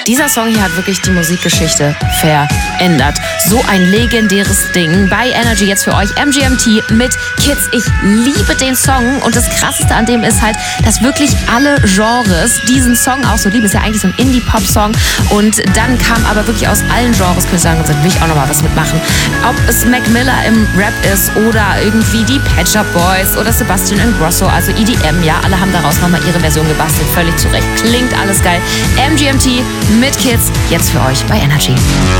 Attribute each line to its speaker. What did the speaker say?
Speaker 1: Dieser Song hier hat wirklich die Musikgeschichte verändert. So ein legendäres Ding. Bei Energy jetzt für euch MGMT mit Kids. Ich liebe den Song und das Krasseste an dem ist halt, dass wirklich alle Genres diesen Song auch so lieben. Ist ja eigentlich so ein Indie-Pop-Song und dann kam aber wirklich aus allen Genres Künstler und gesagt, will ich auch nochmal was mitmachen. Ob es Mac Miller im Rap ist oder irgendwie die Pet Shop Boys oder Sebastian Ingrosso, also EDM, ja, alle haben daraus nochmal ihre Version gebastelt, völlig zurecht. Klingt alles geil. MGMT mit Kids, jetzt für euch bei Energy.